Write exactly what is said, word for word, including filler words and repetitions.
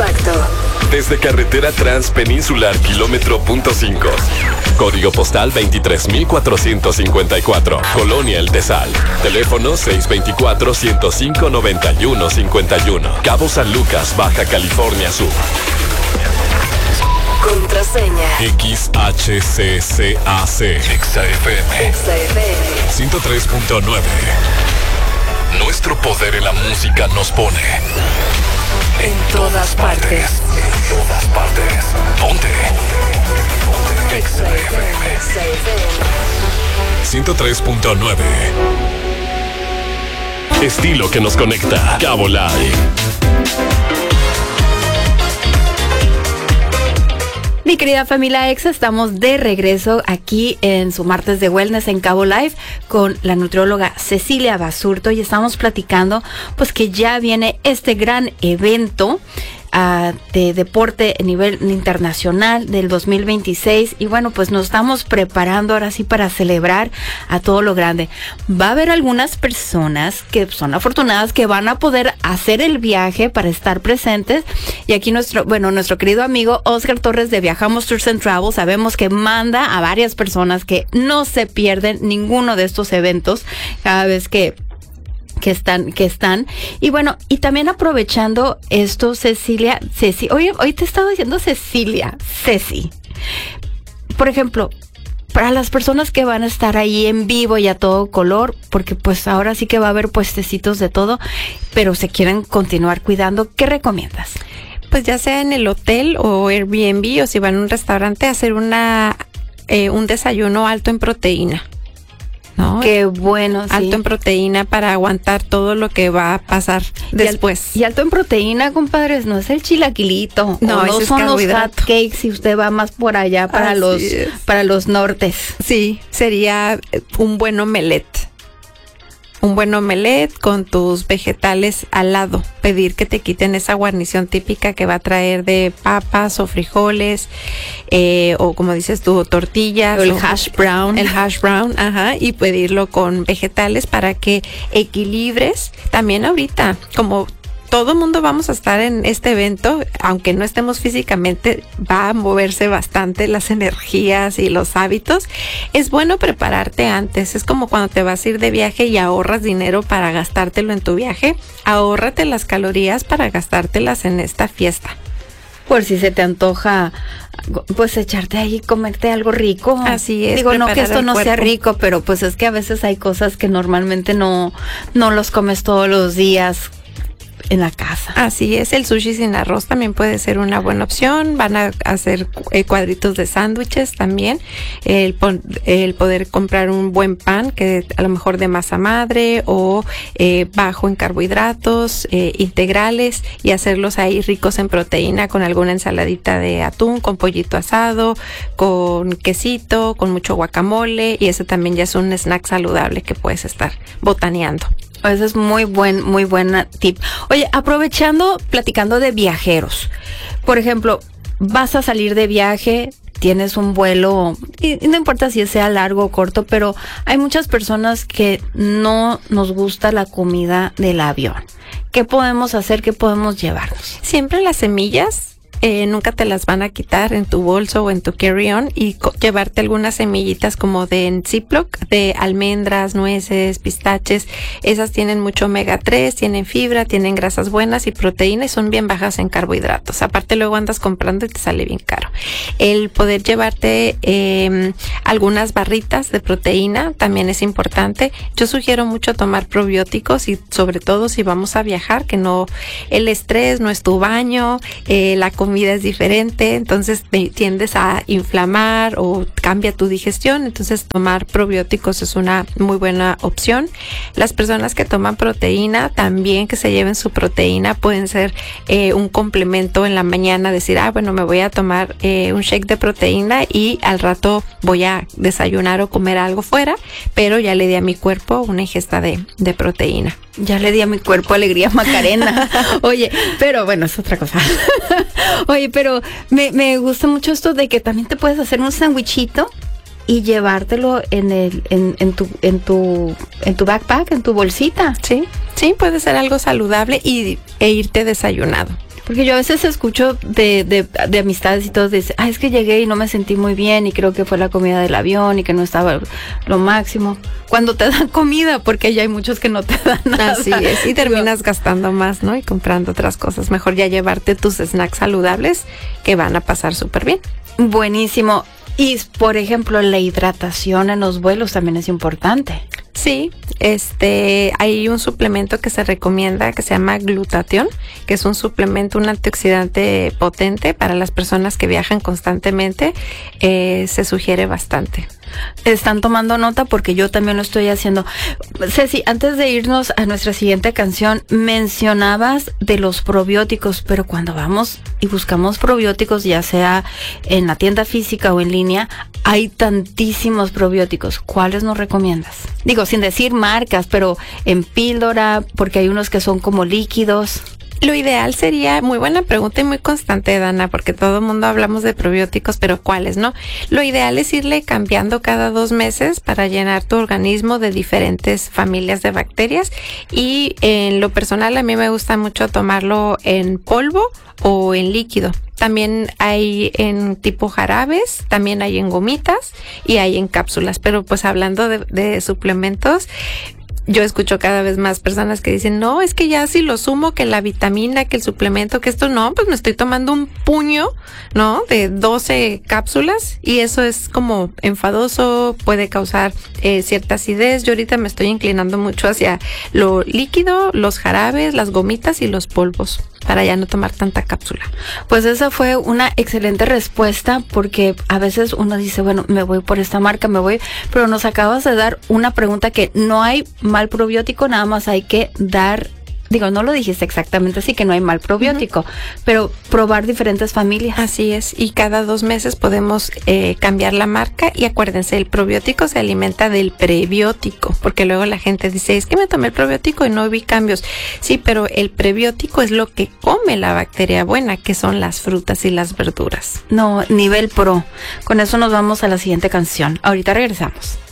Impacto. Desde carretera transpeninsular kilómetro punto cinco. Código postal veintitrés mil cuatrocientos cincuenta y cuatro. Colonia El Tesal. Teléfono seis dos cuatro, ciento cinco, noventa y uno cincuenta y uno. Cabo San Lucas, Baja California Sur. Contraseña. X H C C A C. Exa F M. Exa F M. ciento tres punto nueve. Nuestro poder en la música nos pone en todas partes. En todas partes. Ponte. Exa F M. Exa F M. ciento tres punto nueve. Estilo que nos conecta. Cabo Live. Mi querida familia Exa, estamos de regreso aquí en su martes de wellness en Cabo Live con la nutrióloga Cecilia Basurto y estamos platicando pues que ya viene este gran evento Uh, de deporte a nivel internacional del dos mil veintiséis y bueno, pues nos estamos preparando ahora sí para celebrar a todo lo grande. Va a haber algunas personas que son afortunadas que van a poder hacer el viaje para estar presentes y aquí nuestro, bueno, nuestro querido amigo Oscar Torres de Viajamos Tours and Travel sabemos que manda a varias personas que no se pierden ninguno de estos eventos cada vez que que están, que están. Y bueno, y también aprovechando esto, Cecilia, Ceci, hoy, hoy te he estado diciendo Cecilia, Ceci. Por ejemplo, para las personas que van a estar ahí en vivo y a todo color, porque pues ahora sí que va a haber puestecitos de todo, pero se quieren continuar cuidando, ¿qué recomiendas? Pues ya sea en el hotel o Airbnb o si van a un restaurante, hacer una eh, un desayuno alto en proteína. ¿No? Qué bueno, sí. Alto en proteína para aguantar todo lo que va a pasar después. Y, al, y alto en proteína, compadres, no es el chilaquilito. No, no son los hot cakes si usted va más por allá para Así los es. para los nortes. Sí, sería un buen omelette. Un buen omelette con tus vegetales al lado. Pedir que te quiten esa guarnición típica que va a traer de papas o frijoles, eh, o como dices tú, tortillas. O el hash brown. El hash brown, ajá. Y pedirlo con vegetales para que equilibres. También ahorita, como todo mundo vamos a estar en este evento, aunque no estemos físicamente, va a moverse bastante las energías y los hábitos. Es bueno prepararte antes. Es como cuando te vas a ir de viaje y ahorras dinero para gastártelo en tu viaje. Ahórrate las calorías para gastártelas en esta fiesta. Por si se te antoja, pues echarte ahí, comerte algo rico. Así es. Digo, no que esto no sea rico, pero pues es que a veces hay cosas que normalmente no, no los comes todos los días en la casa. Así es, el sushi sin arroz también puede ser una buena opción. Van a hacer eh, cuadritos de sándwiches también. El, el poder comprar un buen pan que a lo mejor de masa madre o eh, bajo en carbohidratos, eh, integrales, y hacerlos ahí ricos en proteína con alguna ensaladita de atún, con pollito asado, con quesito, con mucho guacamole, y eso también ya es un snack saludable que puedes estar botaneando. Ese es muy buen, muy buen tip. Oye, aprovechando, platicando de viajeros. Por ejemplo, vas a salir de viaje, tienes un vuelo, y no importa si sea largo o corto, pero hay muchas personas que no nos gusta la comida del avión. ¿Qué podemos hacer? ¿Qué podemos llevarnos? Siempre las semillas. Eh, nunca te las van a quitar en tu bolso o en tu carry-on, y co- llevarte algunas semillitas como de en Ziploc, de almendras, nueces, pistaches. Esas tienen mucho omega tres, tienen fibra, tienen grasas buenas y proteína, y son bien bajas en carbohidratos. Aparte luego andas comprando y te sale bien caro. El poder llevarte eh, algunas barritas de proteína también es importante. Yo sugiero mucho tomar probióticos, y sobre todo si vamos a viajar, que no, el estrés no es tu baño, eh, la comida comida es diferente, entonces te tiendes a inflamar o cambia tu digestión. Entonces tomar probióticos es una muy buena opción. Las personas que toman proteína también, que se lleven su proteína, pueden ser eh, un complemento en la mañana, decir, ah, bueno, me voy a tomar eh, un shake de proteína y al rato voy a desayunar o comer algo fuera, pero ya le di a mi cuerpo una ingesta de, de proteína. Ya le di a mi cuerpo alegría Macarena. Oye, pero bueno, es otra cosa. Oye, pero me, me gusta mucho esto de que también te puedes hacer un sandwichito y llevártelo en el en, en tu en tu en tu backpack, en tu bolsita. Sí, sí, puede ser algo saludable y e irte desayunado. Porque yo a veces escucho de, de, de amistades y todos dicen, ah, es que llegué y no me sentí muy bien y creo que fue la comida del avión y que no estaba lo máximo. Cuando te dan comida, porque ya hay muchos que no te dan nada. Así es, y terminas gastando más, ¿no? Y comprando otras cosas. Mejor ya llevarte tus snacks saludables que van a pasar súper bien. Buenísimo. Y, por ejemplo, la hidratación en los vuelos también es importante. Sí, este, hay un suplemento que se recomienda que se llama glutatión, que es un suplemento, un antioxidante potente para las personas que viajan constantemente. Eh, se sugiere bastante. Están tomando nota porque yo también lo estoy haciendo. Ceci, antes de irnos a nuestra siguiente canción, mencionabas de los probióticos, pero cuando vamos y buscamos probióticos, ya sea en la tienda física o en línea, hay tantísimos probióticos. ¿Cuáles nos recomiendas? Digo, sin decir marcas, pero en píldora, porque hay unos que son como líquidos. Lo ideal sería, muy buena pregunta y muy constante, Dana, porque todo el mundo hablamos de probióticos, pero ¿cuáles, no? Lo ideal es irle cambiando cada dos meses para llenar tu organismo de diferentes familias de bacterias, y en lo personal a mí me gusta mucho tomarlo en polvo o en líquido. También hay en tipo jarabes, también hay en gomitas y hay en cápsulas, pero pues hablando de, de suplementos, yo escucho cada vez más personas que dicen, no, es que ya si lo sumo, que la vitamina, que el suplemento, que esto, no, pues me estoy tomando un puño, ¿no? De doce cápsulas, y eso es como enfadoso, puede causar eh, cierta acidez. Yo ahorita me estoy inclinando mucho hacia lo líquido, los jarabes, las gomitas y los polvos, para ya no tomar tanta cápsula. Pues esa fue una excelente respuesta, porque a veces uno dice, bueno, me voy por esta marca, me voy, pero nos acabas de dar una pregunta que no hay mal probiótico, nada más hay que dar, digo, no lo dijiste exactamente así, que no hay mal probiótico, uh-huh. pero probar diferentes familias. Así es, y cada dos meses podemos eh, cambiar la marca, y acuérdense, el probiótico se alimenta del prebiótico, porque luego la gente dice, es que me tomé el probiótico y no vi cambios. Sí, pero el prebiótico es lo que come la bacteria buena, que son las frutas y las verduras. No, nivel pro. Con eso nos vamos a la siguiente canción. Ahorita regresamos.